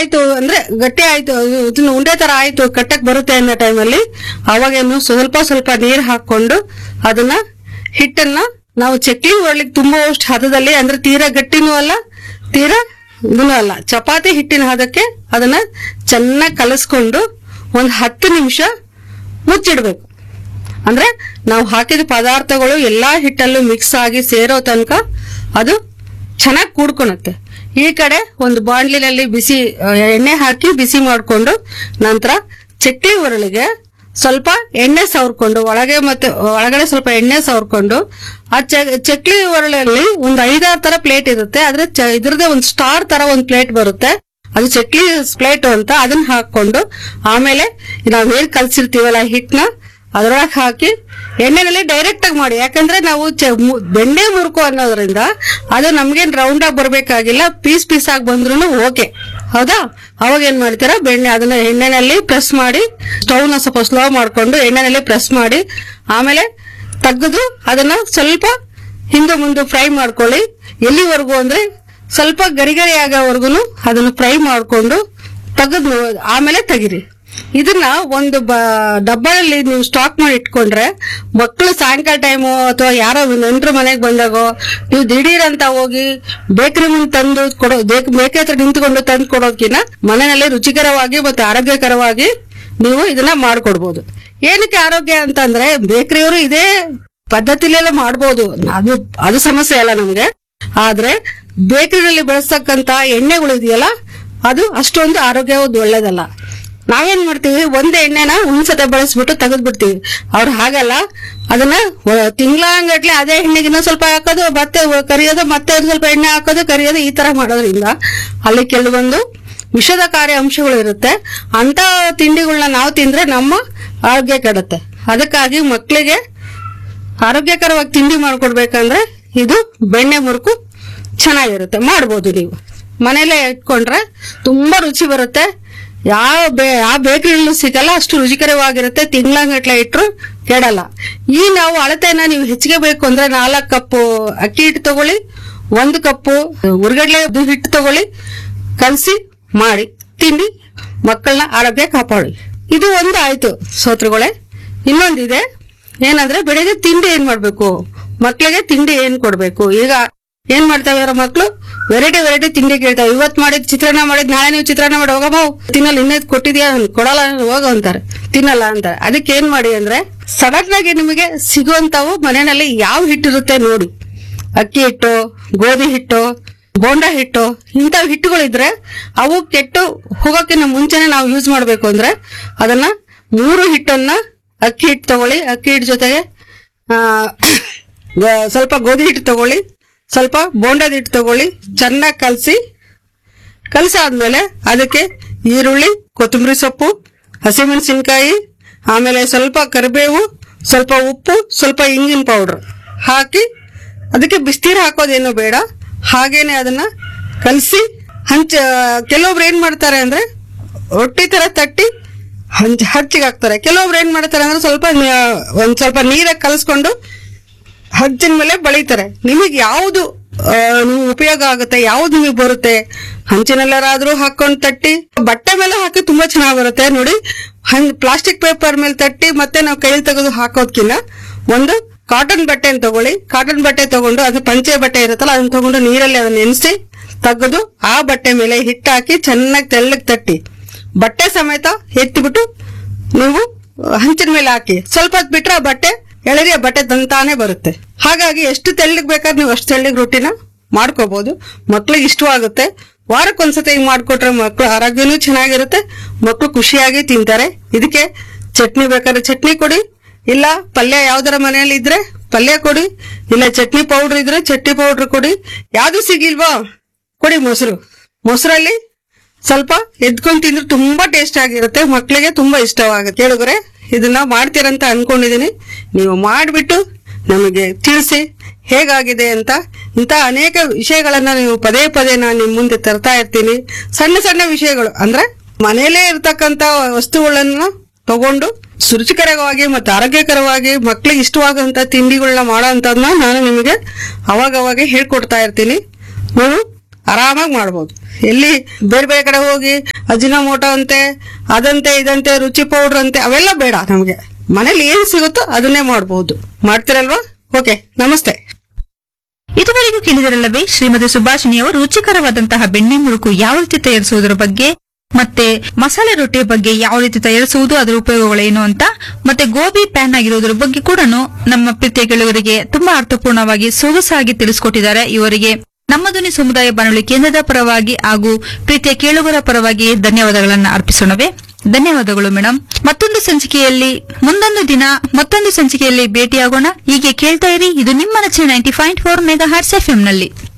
ಆಯ್ತು ಅಂದ್ರೆ ಗಟ್ಟಿ ಆಯ್ತು, ಇದನ್ನ ಉಂಡೆ ತರ ಆಯ್ತು, ಕಟ್ಟಕ್ ಬರುತ್ತೆ ಅನ್ನೋ ಟೈಮಲ್ಲಿ ಅವಾಗೇನು ಸ್ವಲ್ಪ ಸ್ವಲ್ಪ ನೀರ್ ಹಾಕೊಂಡು ಅದನ್ನ ಹಿಟ್ಟನ್ನ ನಾವು ಚಕ್ಲಿ ಒಳ್ಳಿಗೆ ತುಂಬುವಷ್ಟು ಹದದಲ್ಲಿ, ಅಂದ್ರೆ ತೀರಾ ಗಟ್ಟಿನೂ ಅಲ್ಲ ತೀರಾ ಇದೂ ಅಲ್ಲ, ಚಪಾತಿ ಹಿಟ್ಟಿನ ಹದಕ್ಕೆ ಅದನ್ನ ಚೆನ್ನಾಗಿ ಕಲಸ್ಕೊಂಡು ಒಂದ್ 10 ನಿಮಿಷ ಮುಚ್ಚಿಡ್ಬೇಕು. ಅಂದ್ರೆ ನಾವು ಹಾಕಿದ ಪದಾರ್ಥಗಳು ಎಲ್ಲಾ ಹಿಟ್ಟಲ್ಲೂ ಮಿಕ್ಸ್ ಆಗಿ ಸೇರೋ ತನಕ ಅದು ಚೆನ್ನಾಗಿ ಕೂಡ್ಕೊಳುತ್ತೆ. ಈ ಕಡೆ ಒಂದು ಬಾಂಡ್ಲಿನಲ್ಲಿ ಬಿಸಿ ಎಣ್ಣೆ ಹಾಕಿ ಬಿಸಿ ಮಾಡಿಕೊಂಡು ನಂತರ ಚಕ್ಲಿ ಒರಳಿಗೆ ಸ್ವಲ್ಪ ಎಣ್ಣೆ ಸವರ್ಕೊಂಡು ಒಳಗಡೆ ಸ್ವಲ್ಪ ಎಣ್ಣೆ ಸವರ್ಕೊಂಡು ಆ ಚಕ್ಲಿ ಒರಳಲ್ಲಿ ಒಂದು 5-6 ತರ ಪ್ಲೇಟ್ ಇರುತ್ತೆ. ಆದ್ರೆ ಇದ್ರದೇ ಒಂದು ಸ್ಟಾರ್ ತರ ಒಂದು ಪ್ಲೇಟ್ ಬರುತ್ತೆ, ಅದು ಚಕ್ಲಿ ಪ್ಲೇಟ್ ಅಂತ. ಅದನ್ನ ಹಾಕೊಂಡು ಆಮೇಲೆ ನಾವೇನ್ ಕಲ್ಸಿರ್ತೀವಲ್ಲ ಹಿಟ್ಟನ್ನ ಅದ್ರೊಳಗೆ ಹಾಕಿ ಎಣ್ಣೆನಲ್ಲಿ ಡೈರೆಕ್ಟ್ ಆಗಿ ಮಾಡಿ. ಯಾಕಂದ್ರೆ ನಾವು ಬೆಣ್ಣೆ ಮುರುಕು ಅನ್ನೋದ್ರಿಂದ ಅದು ನಮ್ಗೇನ್ ರೌಂಡ್ ಆಗಿ ಬರ್ಬೇಕಾಗಿಲ್ಲ, ಪೀಸ್ ಪೀಸ್ ಆಗಿ ಬಂದ್ರು ಓಕೆ, ಹೌದಾ? ಅವಾಗ ಏನ್ ಮಾಡ್ತೀರಾ, ಅದನ್ನ ಎಣ್ಣೆನಲ್ಲಿ ಪ್ರೆಸ್ ಮಾಡಿ, ಸ್ಟವ್ನ ಸ್ವಲ್ಪ ಸ್ಲೋ ಮಾಡ್ಕೊಂಡು ಎಣ್ಣೆನಲ್ಲಿ ಪ್ರೆಸ್ ಮಾಡಿ ಆಮೇಲೆ ತೆಗೆದು ಅದನ್ನ ಸ್ವಲ್ಪ ಹಿಂದೆ ಮುಂದೆ ಫ್ರೈ ಮಾಡ್ಕೊಳ್ಳಿ. ಎಲ್ಲಿವರೆಗೂ ಅಂದ್ರೆ ಸ್ವಲ್ಪ ಗರಿ ಆಗೋವರೆಗೂ ಅದನ್ನ ಫ್ರೈ ಮಾಡ್ಕೊಂಡು ತೆಗೆದು ಆಮೇಲೆ ತೆಗಿರಿ. ಇದನ್ನ ಒಂದು ಡಬ್ಬದಲ್ಲಿ ನೀವು ಸ್ಟಾಕ್ ಮಾಡಿ ಇಟ್ಕೊಂಡ್ರೆ ಮಕ್ಕಳು ಸಾಯಂಕಾಲ ಟೈಮು ಅಥವಾ ಯಾರೋ ನೆಂಟರು ಮನೆಗೆ ಬಂದಾಗೋ ನೀವು ದಿಢೀರ್ ಅಂತ ಹೋಗಿ ಬೇಕರಿ ಮುಂದೆ ತಂದು ಬೇಕರಿ ಹತ್ರ ನಿಂತ್ಕೊಂಡು ತಂದು ಕೊಡೋದಕ್ಕಿಂತ ಮನೆಯಲ್ಲಿ ರುಚಿಕರವಾಗಿ ಮತ್ತೆ ಆರೋಗ್ಯಕರವಾಗಿ ನೀವು ಇದನ್ನ ಮಾಡ್ಕೊಡ್ಬೋದು. ಏನಕ್ಕೆ ಆರೋಗ್ಯ ಅಂತಂದ್ರೆ ಬೇಕರಿಯವರು ಇದೇ ಪದ್ಧತಿಲೆಲ್ಲ ಮಾಡ್ಬೋದು, ಅದು ಸಮಸ್ಯೆ ಅಲ್ಲ ನಮ್ಗೆ. ಆದ್ರೆ ಬೇಕರಿನಲ್ಲಿ ಬಳಸ್ತಕ್ಕಂತ ಎಣ್ಣೆಗಳು ಇದೆಯಲ್ಲ ಅದು ಅಷ್ಟೊಂದು ಆರೋಗ್ಯವಾದ ಒಳ್ಳೇದಲ್ಲ. ನಾವೇನ್ ಮಾಡ್ತೀವಿ, ಒಂದೇ ಎಣ್ಣೆನ ಒಂದ್ಸತೆ ಬಳಸ್ಬಿಟ್ಟು ತೆಗೆದ್ಬಿಡ್ತೀವಿ. ಅವ್ರು ಹಾಗಲ್ಲ, ಅದನ್ನ ತಿಂಗಳಂಗಟ್ಲೆ ಅದೇ ಎಣ್ಣೆಗೆ ಇನ್ನೊಂದ್ ಸ್ವಲ್ಪ ಹಾಕೋದು, ಮತ್ತೆ ಕರಿಯೋದು, ಮತ್ತೆ ಸ್ವಲ್ಪ ಎಣ್ಣೆ ಹಾಕೋದು, ಕರಿಯೋದು, ಈ ತರ ಮಾಡೋದ್ರಿಂದ ಅಲ್ಲಿ ಕೆಲವೊಂದು ವಿಷದಕಾರಿ ಅಂಶಗಳು ಇರುತ್ತೆ. ಅಂತ ತಿಂಡಿಗಳನ್ನ ನಾವು ತಿಂದ್ರೆ ನಮ್ಮ ಆರೋಗ್ಯ ಕೆಡುತ್ತೆ. ಅದಕ್ಕಾಗಿ ಮಕ್ಕಳಿಗೆ ಆರೋಗ್ಯಕರವಾಗಿ ತಿಂಡಿ ಮಾಡ್ಕೊಡ್ಬೇಕಂದ್ರೆ ಇದು ಬೆಣ್ಣೆ ಮುರುಕು ಚೆನ್ನಾಗಿರುತ್ತೆ, ಮಾಡ್ಬೋದು. ನೀವು ಮನೇಲೆ ಇಟ್ಕೊಂಡ್ರೆ ತುಂಬಾ ರುಚಿ ಬರುತ್ತೆ. ಯಾವ ಬೇಕರಿಯಲ್ಲೂ ಸಿಗಲ್ಲ, ಅಷ್ಟು ರುಚಿಕರವಾಗಿರುತ್ತೆ. ತಿಂಗಳಂಗಟ್ಲೆ ಇಟ್ರು ಕೆಡಲ್ಲ. ಈ ನಾವು ಅಳತೆನ ನೀವು ಹೆಚ್ಚಿಗೆ ಬೇಕು ಅಂದ್ರೆ 4 ಕಪ್ ಅಕ್ಕಿ ಹಿಟ್ಟು ತಗೊಳ್ಳಿ, 1 ಕಪ್ ಉರ್ಗಡ್ಲೆ ಹಿಟ್ಟು ತಗೊಳ್ಳಿ, ಕಲಸಿ ಮಾಡಿ ತಿಂಡಿ ಮಕ್ಕಳನ್ನ ಆರೋಗ್ಯ ಕಾಪಾಡಿ. ಇದು ಒಂದು ಆಯ್ತು ಸೋತ್ರುಗಳೇ. ಇನ್ನೊಂದಿದೆ, ಏನಂದ್ರೆ ಬೆಳಿಗ್ಗೆ ತಿಂಡಿ ಏನ್ ಮಾಡ್ಬೇಕು, ಮಕ್ಕಳಿಗೆ ತಿಂಡಿ ಏನ್ ಕೊಡ್ಬೇಕು. ಈಗ ಏನ್ ಮಾಡ್ತಾವ ಮಕ್ಕಳು, ವೆರೈಟಿ ತಿಂಡಿ ಕೇಳ್ತಾವೆ. ಇವತ್ ಮಾಡಿದ್ ಚಿತ್ರಾನ್ನ ಮಾಡಿದ್, ನಾಳೆ ನೀವು ಚಿತ್ರಾನ್ನ ಮಾಡಿ ಹೋಗಮ್ಮ, ತಿನ್ನಲ್ಲ, ಇನ್ನೇದ್ ಕೊಟ್ಟಿದ್ಯಾ, ಕೊಡಲ್ಲ, ಹೋಗ ಅಂತಾರೆ, ತಿನ್ನಲ್ಲ ಅಂತಾರೆ. ಅದಕ್ಕೆ ಏನ್ ಮಾಡಿ ಅಂದ್ರೆ ಸಡನ್ ಆಗಿ ನಿಮಗೆ ಸಿಗುವಂತಾವು ಮನೆಯಲ್ಲಿ ಯಾವ ಹಿಟ್ಟಿರುತ್ತೆ ನೋಡಿ, ಅಕ್ಕಿ ಹಿಟ್ಟು, ಗೋಧಿ ಹಿಟ್ಟು, ಬೋಂಡಾ ಹಿಟ್ಟು, ಇಂಥವು ಹಿಟ್ಟುಗಳಿದ್ರೆ ಅವು ಕೆಟ್ಟು ಹೋಗೋಕ್ಕಿಂತ ಮುಂಚೆನೆ ನಾವು ಯೂಸ್ ಮಾಡ್ಬೇಕು. ಅಂದ್ರೆ ಅದನ್ನ 3 ಹಿಟ್ಟನ್ನ ಅಕ್ಕಿ ಹಿಟ್ಟು ತಗೊಳ್ಳಿ, ಅಕ್ಕಿ ಹಿಟ್ಟು ಜೊತೆಗೆ ಸ್ವಲ್ಪ ಗೋಧಿ ಹಿಟ್ಟು ತಗೊಳ್ಳಿ, ಸ್ವಲ್ಪ ಬೋಂಡದ ಹಿಟ್ಟು ತಗೊಳ್ಳಿ, ಚೆನ್ನಾಗಿ ಕಲಸಾದ್ಮೇಲೆ ಅದಕ್ಕೆ ಈರುಳ್ಳಿ, ಕೊತ್ತಂಬರಿ ಸೊಪ್ಪು, ಹಸಿಮೆಣಸಿನ್ಕಾಯಿ, ಆಮೇಲೆ ಸ್ವಲ್ಪ ಕರಿಬೇವು, ಸ್ವಲ್ಪ ಉಪ್ಪು, ಸ್ವಲ್ಪ ಇಂಗಿನ ಪೌಡರ್ ಹಾಕಿ ಅದಕ್ಕೆ ಬಿಸ್ನೀರು ಹಾಕೋದೇನು ಬೇಡ, ಹಾಗೇನೆ ಅದನ್ನ ಕಲಸಿ ಕೆಲವೊಬ್ರು ಏನ್ ಮಾಡ್ತಾರೆ ಅಂದ್ರೆ ರೊಟ್ಟಿ ತರ ತಟ್ಟಿ ಹಚ್ಚಿಗೆ ಹಾಕ್ತಾರೆ. ಕೆಲವೊಬ್ರು ಏನ್ ಮಾಡ್ತಾರೆ ಅಂದ್ರೆ ಒಂದ್ ಸ್ವಲ್ಪ ನೀರಾಗಿ ಕಲಸ್ಕೊಂಡು ಹಚ್ಚಿನ ಮೇಲೆ ಬಳಿತಾರೆ. ನಿಮಗೆ ಯಾವುದು ಉಪಯೋಗ ಆಗುತ್ತೆ, ಯಾವ್ದು ನಿಮಗೆ ಬರುತ್ತೆ, ಹಂಚಿನಲ್ಲಾದ್ರೂ ಹಾಕೊಂಡು ತಟ್ಟಿ ಬಟ್ಟೆ ಮೇಲೆ ಹಾಕಿ ತುಂಬಾ ಚೆನ್ನಾಗಿ ಬರುತ್ತೆ ನೋಡಿ. ಪ್ಲಾಸ್ಟಿಕ್ ಪೇಪರ್ ಮೇಲೆ ತಟ್ಟಿ ಮತ್ತೆ ನಾವು ಕೈಲಿ ತೆಗೆದು ಹಾಕೋದ್ಕಿನ್ನ ಒಂದು ಕಾಟನ್ ಬಟ್ಟೆ ತಗೊಳ್ಳಿ. ಕಾಟನ್ ಬಟ್ಟೆ ತಗೊಂಡು, ಅದು ಪಂಚೆ ಬಟ್ಟೆ ಇರುತ್ತಲ್ಲ, ಅದನ್ನ ತಗೊಂಡು ನೀರಲ್ಲಿ ಅದನ್ನ ನೆನೆಸಿ ತೆಗೆದು ಆ ಬಟ್ಟೆ ಮೇಲೆ ಹಿಟ್ಟು ಹಾಕಿ ಚೆನ್ನಾಗಿ ತೆಳ್ಳಗೆ ತಟ್ಟಿ ಬಟ್ಟೆ ಸಮೇತ ಎತ್ತಿಬಿಟ್ಟು ನೀವು ಹಂಚಿನ ಮೇಲೆ ಹಾಕಿ ಸ್ವಲ್ಪ ಹೊತ್ತು ಬಿಟ್ರೆ ಆ ಬಟ್ಟೆ ಎಳೆರಿಯ ಬಟ್ಟೆ ತಂತಾನೆ ಬರುತ್ತೆ. ಹಾಗಾಗಿ ಎಷ್ಟು ತೆಳ್ಳಗ್ ಬೇಕಾದ್ರೆ ನೀವು ಅಷ್ಟು ತೆಳ್ಳಗ್ ರೊಟ್ಟಿನ ಮಾಡ್ಕೋಬಹುದು. ಮಕ್ಳಿಗೆ ಇಷ್ಟವಾಗುತ್ತೆ. ವಾರಕ್ಕೊಂದ್ಸತಿ ಹಿಂಗ್ ಮಾಡ್ಕೊಟ್ರೆ ಮಕ್ಳು ಆರೋಗ್ಯನೂ ಚೆನ್ನಾಗಿರುತ್ತೆ, ಮಕ್ಳು ಖುಷಿಯಾಗಿ ತಿಂತಾರೆ. ಇದಕ್ಕೆ ಚಟ್ನಿ ಬೇಕಾದ್ರೆ ಚಟ್ನಿ ಕೊಡಿ, ಇಲ್ಲ ಪಲ್ಯ ಯಾವ್ದಾರ ಮನೆಯಲ್ಲಿ ಇದ್ರೆ ಪಲ್ಯ ಕೊಡಿ, ಇಲ್ಲ ಚಟ್ನಿ ಪೌಡರ್ ಇದ್ರೆ ಚಟ್ನಿ ಪೌಡರ್ ಕೊಡಿ. ಯಾವ್ದು ಸಿಗಿಲ್ವಾ ಕೊಡಿ ಮೊಸರಲ್ಲಿ ಸ್ವಲ್ಪ ಎದ್ಕೊಂಡ್ ತಿಂದ್ರೆ ತುಂಬಾ ಟೇಸ್ಟ್ ಆಗಿರುತ್ತೆ, ಮಕ್ಳಿಗೆ ತುಂಬಾ ಇಷ್ಟವಾಗುತ್ತೆ. ಕೇಳಿದ್ರೆ ಇದನ್ನ ಮಾಡ್ತೀರಂತ ಅನ್ಕೊಂಡಿದೀನಿ. ನೀವು ಮಾಡ್ಬಿಟ್ಟು ನಮಗೆ ತಿಳಿಸಿ ಹೇಗಾಗಿದೆ ಅಂತ. ಇಂತ ಅನೇಕ ವಿಷಯಗಳನ್ನ ನೀವು ಪದೇ ನಾನು ನಿಮ್ ಮುಂದೆ ತರ್ತಾ ಇರ್ತೀನಿ. ಸಣ್ಣ ವಿಷಯಗಳು ಅಂದ್ರೆ ಮನೆಯಲ್ಲೇ ಇರ್ತಕ್ಕಂತ ವಸ್ತುಗಳನ್ನ ತಗೊಂಡು ರುಚಿಕರವಾಗಿ ಮತ್ತೆ ಆರೋಗ್ಯಕರವಾಗಿ ಮಕ್ಳಿಗೆ ಇಷ್ಟವಾದಂತ ತಿಂಡಿಗಳನ್ನ ಮಾಡೋ ಅಂತದನ್ನ ನಾನು ನಿಮಗೆ ಅವಾಗವಾಗ ಹೇಳ್ಕೊಡ್ತಾ ಇರ್ತೀನಿ. ನೀವು ಆರಾಮಾಗಿ ಮಾಡ್ಬೋದು. ಎಲ್ಲಿ ಬೇರೆ ಕಡೆ ಹೋಗಿ ಅಜಿನೋಮೋಟೋ ಅಂತೆ, ಅದಂತೆ ಇದಂತೆ, ರುಚಿ ಪೌಡರ್ ಅಂತೆ, ಅವೆಲ್ಲ ಬೇಡ ನಮ್ಗೆ. ಮನೇಲಿ ಏನ್ ಸಿಗುತ್ತೋ ಅದನ್ನೇ ಮಾಡಬಹುದು. ಮಾಡ್ತೀರಲ್ವಾ? ಓಕೆ, ನಮಸ್ತೆ. ಇದುವರೆಗೂ ಕೇಳಿದರಲ್ಲವೇ ಶ್ರೀಮತಿ ಸುಭಾಷಿಣಿ ಅವರು ರುಚಿಕರವಾದಂತಹ ಬೆಣ್ಣೆ ಮುರುಕು ಯಾವ ರೀತಿ ತಯಾರಿಸುವುದರ ಬಗ್ಗೆ, ಮತ್ತೆ ಮಸಾಲೆ ರೊಟ್ಟಿಯ ಬಗ್ಗೆ ಯಾವ ರೀತಿ ತಯಾರಿಸುವುದು, ಅದರ ಉಪಯೋಗಗಳೇನು ಅಂತ, ಮತ್ತೆ ಗೋಬಿ ಪ್ಯಾನ್ ಆಗಿರುವುದರ ಬಗ್ಗೆ ಕೂಡ ನಮ್ಮ ಪ್ರೀತಿಯ ಗೆಳೆಯರಿಗೆ ತುಂಬಾ ಅರ್ಥಪೂರ್ಣವಾಗಿ ಸೊಗಸಾಗಿ ತಿಳಿಸಿಕೊಟ್ಟಿದ್ದಾರೆ. ಇವರಿಗೆ ನಮ್ಮ ಧ್ವನಿ ಸಮುದಾಯ ಬಾನುಲಿ ಕೇಂದ್ರದ ಪರವಾಗಿ ಹಾಗೂ ಪ್ರೀತಿಯ ಕೇಳುಗರ ಪರವಾಗಿ ಧನ್ಯವಾದಗಳನ್ನು ಅರ್ಪಿಸೋಣವೇ. ಧನ್ಯವಾದಗಳು ಮೇಡಮ್. ಮುಂದೊಂದು ದಿನ ಮತ್ತೊಂದು ಸಂಚಿಕೆಯಲ್ಲಿ ಭೇಟಿಯಾಗೋಣ. ಹೀಗೆ ಕೇಳ್ತಾ ಇರಿ, ಇದು ನಿಮ್ಮ ನೆಚ್ಚಿನ 90.4 ಮೆಗಾ ಹರ್ಟ್ಸ್ FM ನಲ್ಲಿ.